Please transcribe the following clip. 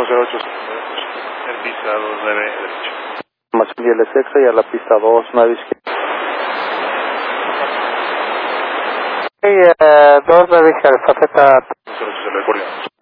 08, en pista 29 derecho. Más y el extra y a la pista 29 izquierda. Sí, 2 de izquierda, faceta. 08, se le coordinamos.